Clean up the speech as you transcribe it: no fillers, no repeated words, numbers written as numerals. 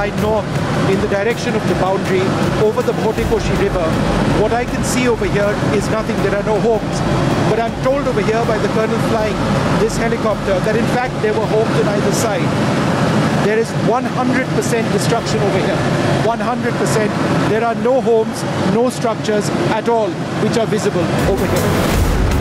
fly north in the direction of the boundary over the Bhotekoshi River, what I can see over here is nothing. There are no homes. But I'm told over here by the colonel flying this helicopter that in fact there were homes on either side. There is 100% destruction over here. 100%. There are no homes, no structures at all which are visible over here.